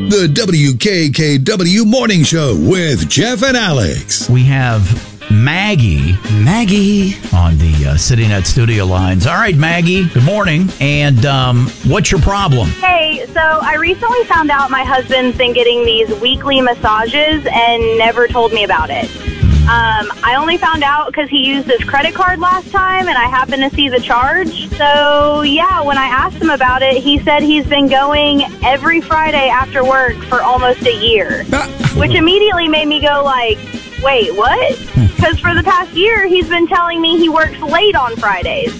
The WKKW Morning Show with Jeff and Alex. We have Maggie on the CityNet studio lines. All right, Maggie, good morning. And what's your problem? Hey, so I recently found out my husband's been getting these weekly massages and never told me about it. I only found out because he used his credit card last time, and I happened to see the charge. So, yeah, when I asked him about it, he said he's been going every Friday after work for almost a year, which immediately made me go like, wait, what? Because for the past year, he's been telling me he works late on Fridays.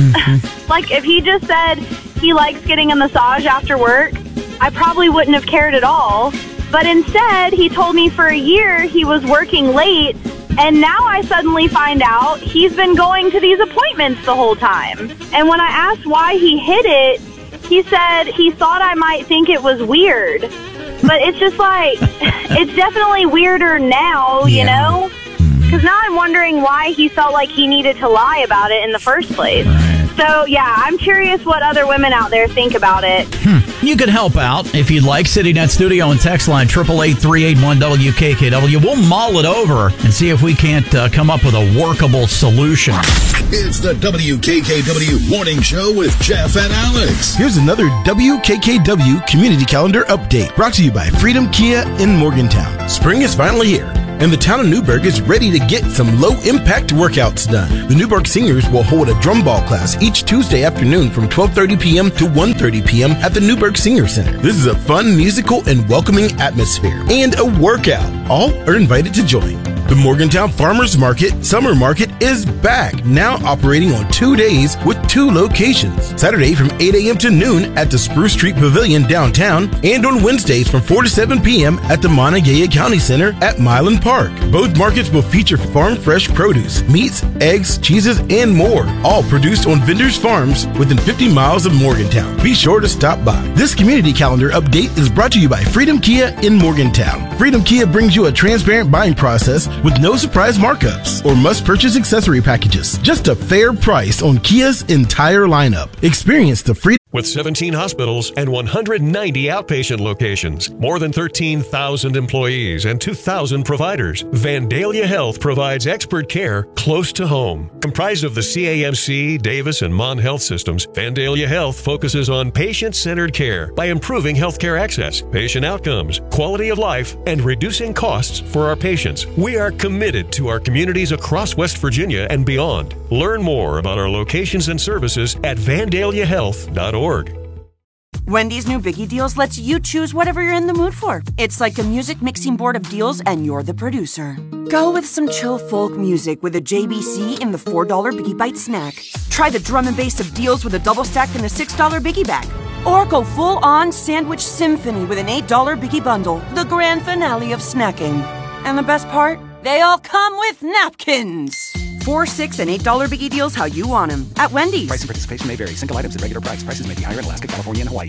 Like, if he just said he likes getting a massage after work, I probably wouldn't have cared at all. But instead, he told me for a year he was working late, and now I suddenly find out he's been going to these appointments the whole time. And when I asked why he hid it, he said he thought I might think it was weird. But it's just like, it's definitely weirder now, you know? Because now I'm wondering why he felt like he needed to lie about it in the first place. So, yeah, I'm curious what other women out there think about it. You can help out if you'd like. CityNet Studio and text line 888-381-WKKW. We'll mull it over and see if we can't come up with a workable solution. It's the WKKW Morning Show with Jeff and Alex. Here's another WKKW Community Calendar update brought to you by Freedom Kia in Morgantown. Spring is finally here, and the town of Newburgh is ready to get some low-impact workouts done. The Newburgh Singers will hold a drum ball class each Tuesday afternoon from 12:30 p.m. to 1:30 p.m. at the Newburgh Singer Center. This is a fun, musical, and welcoming atmosphere, and a workout. All are invited to join. The Morgantown Farmers Market Summer Market is back, now operating on 2 days with 2 locations. Saturday from 8 a.m. to noon at the Spruce Street Pavilion downtown, and on Wednesdays from 4 to 7 p.m. at the Montague County Center at Milan Park. Both markets will feature farm fresh produce, meats, eggs, cheeses, and more, all produced on vendors' farms within 50 miles of Morgantown. Be sure to stop by. This community calendar update is brought to you by Freedom Kia in Morgantown. Freedom Kia brings you a transparent buying process with no surprise markups or must-purchase accessory packages. Just a fair price on Kia's entire lineup. Experience the Freedom. With 17 hospitals and 190 outpatient locations, more than 13,000 employees and 2,000 providers, Vandalia Health provides expert care close to home. Comprised of the CAMC, Davis, and Mon Health systems, Vandalia Health focuses on patient-centered care by improving healthcare access, patient outcomes, quality of life, and reducing costs for our patients. We are committed to our communities across West Virginia and beyond. Learn more about our locations and services at vandaliahealth.org. Wendy's new Biggie Deals lets you choose whatever you're in the mood for. It's like a music mixing board of deals, and you're the producer. Go with some chill folk music with a JBC in the $4 Biggie Bite snack. Try the drum and bass of deals with a double stack in the $6 Biggie Bag. Or go full-on sandwich symphony with an $8 Biggie Bundle, the grand finale of snacking. And the best part? They all come with napkins. $4, $6, and $8 Biggie Deals how you want them at Wendy's. Price and participation may vary. Single items at regular price. Prices may be higher in Alaska, California, and Hawaii.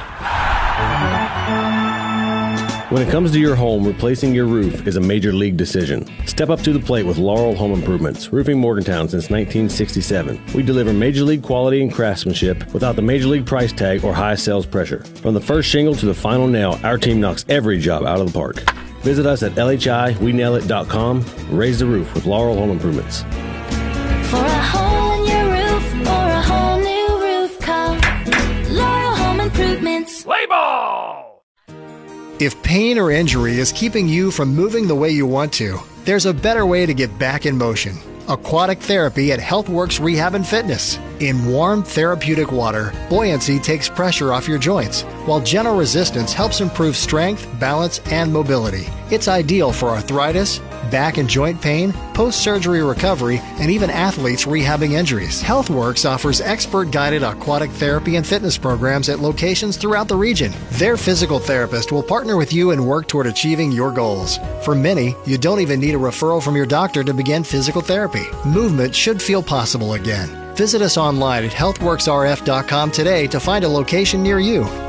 When it comes to your home, replacing your roof is a major league decision. Step up to the plate with Laurel Home Improvements, roofing Morgantown since 1967. We deliver major league quality and craftsmanship without the major league price tag or high sales pressure. From the first shingle to the final nail, our team knocks every job out of the park. Visit us at LHIWeNailIt.com and raise the roof with Laurel Home Improvements. For a hole in your roof or a whole new roof, call Laurel Home Improvements. Play ball! If pain or injury is keeping you from moving the way you want to, there's a better way to get back in motion. Aquatic therapy at HealthWorks Rehab and Fitness. In warm, therapeutic water, buoyancy takes pressure off your joints, while gentle resistance helps improve strength, balance, and mobility. It's ideal for arthritis, back and joint pain, post-surgery recovery, and even athletes rehabbing injuries. HealthWorks offers expert-guided aquatic therapy and fitness programs at locations throughout the region. Their physical therapist will partner with you and work toward achieving your goals. For many, you don't even need a referral from your doctor to begin physical therapy. Movement should feel possible again. Visit us online at healthworksrf.com today to find a location near you.